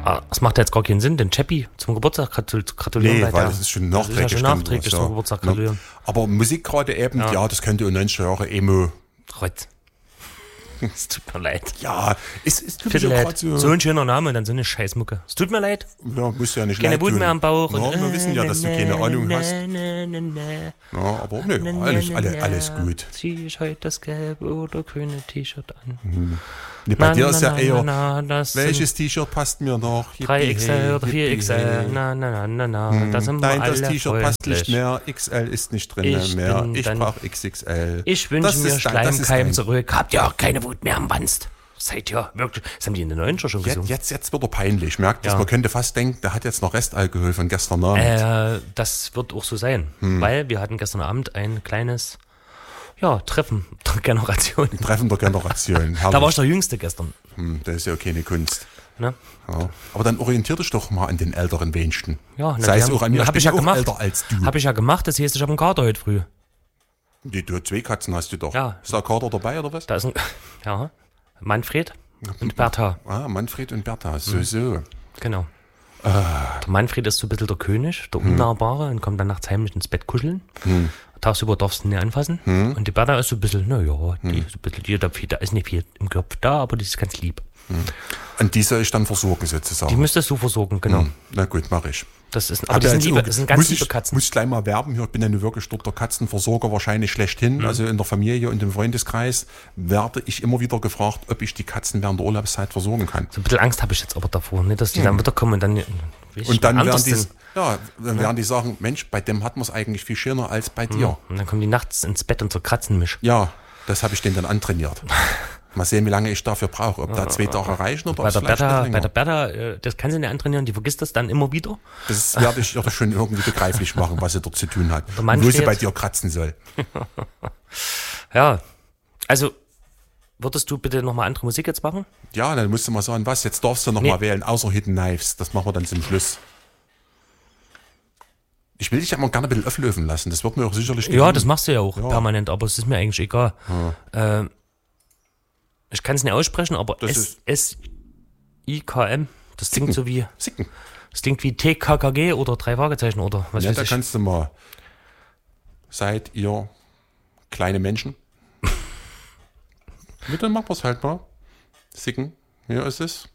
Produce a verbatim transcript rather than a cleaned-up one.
Ah, das macht jetzt gar keinen Sinn, den Chappie zum Geburtstag gratul- gratulieren. Nee, weil weil der- das ist schon das nachträglich. ist ja schon nachträglich ja. zum Geburtstag gratulieren. Aber Musik gerade eben, ja. ja, das könnte in neunzig Jahre Emo. Rott. Es tut mir leid. Ja, es ist Tut mir leid. So. so ein schöner Name und dann so eine Scheißmucke. Es tut mir leid. Ja, muss ja nicht Keine leid Wut tun. mehr am Bauch. Ja, und wir wissen ja, dass du keine Ahnung na, hast. na, na, na. Ja, aber ne, alles, alles, alles gut. Zieh ich heute das gelbe oder grüne T-Shirt an? Mhm. Nee, bei na, dir na, ist ja na, eher, na, na, welches T-Shirt passt mir noch? drei X L oder vier X L. Na, na, na, na, na. Hm. Da sind wir Nein, alle das T-Shirt passt freundlich. nicht mehr. X L ist nicht drin Ich mehr. bin Ich dann- brauche X X L. Ich wünsche Das mir ist dein- das ist Schleimkeim dein- zurück. Habt ihr auch keine Wut mehr am Wanst? Seid ihr wirklich? Das haben die in den neunziger schon Jetzt, gesungen. jetzt, jetzt wird er peinlich. Merkt das? Ja. Man könnte fast denken, der hat jetzt noch Restalkohol von gestern Abend. Äh, das wird auch so sein, weil wir hatten gestern Abend ein kleines, ja, Treffen der Generation. Treffen der Generation. Da war ich der Jüngste gestern. Hm, das ist ja keine Kunst. Ne? Ja. Aber dann orientier dich doch mal an den älteren Wenigsten. Ja, ne, Sei die es haben- auch an mir. hab ich ich bin ja auch gemacht. älter als du. Habe ich ja gemacht, das heißt, ich habe einen Kater heute früh. Die, du, zwei Katzen hast du doch. Ja. Ist da Kater dabei oder was? Da ist ein, ja, Manfred und Bertha. Ah, Manfred und Bertha. So, so. Genau. Der Manfred ist so ein bisschen der König, der Unnahbare und kommt dann nachts heimlich ins Bett kuscheln. Tagsüber darfst du ihn nicht anfassen. Und die Bertha ist so ein bisschen, naja, die ist so ein bisschen, die, da, da ist nicht viel im Kopf da, aber die ist ganz lieb. Und die soll ich dann versorgen sozusagen. Die müsstest du versorgen, genau. Na gut, mache ich. Das ist, aber Hab die ja sind, jetzt liebe, auch- das sind ganz muss liebe ich, Katzen. Muss ich gleich mal werben hier. Ich bin ja nun wirklich dort der Katzenversorger wahrscheinlich schlechthin. Also in der Familie und im Freundeskreis werde ich immer wieder gefragt, ob ich die Katzen während der Urlaubszeit versorgen kann. So ein bisschen Angst habe ich jetzt aber davor, nicht, dass die dann wieder kommen und dann. Und dann werden anders die, sind. ja, dann werden die sagen, Mensch, bei dem hat man es eigentlich viel schöner als bei dir. Und dann kommen die nachts ins Bett und so kratzen mich. Ja, das habe ich denen dann antrainiert. Mal sehen, wie lange ich dafür brauche. Ob da zwei Tage reichen oder ob Bei es der vielleicht Bertha, noch bei länger. der Bertha, äh, das kann sie nicht antrainieren, die vergisst das dann immer wieder. Das werde ich ihr schon irgendwie begreiflich machen, was sie dort zu tun hat. Mann Und wo sie steht- bei dir kratzen soll. Ja, also würdest du bitte nochmal andere Musik jetzt machen? Ja, dann musst du mal sagen, was, jetzt darfst du noch Nee. mal wählen, außer Hidden Knives. Das machen wir dann zum Schluss. Ich will dich ja mal gerne ein bisschen auflösen lassen. Das wird mir auch sicherlich Ja, gelingen. das machst du ja auch Ja. permanent, aber es ist mir eigentlich egal. Ähm, ich kann es nicht aussprechen, aber Das S ist- S I K M, das klingt so wie, Sicken. das klingt wie T K K G oder drei Fragezeichen oder was Ja, weiß da ich. kannst du mal. Seid ihr kleine Menschen? Ja, dann machen wir es halt mal. Sicken. Hier ist es.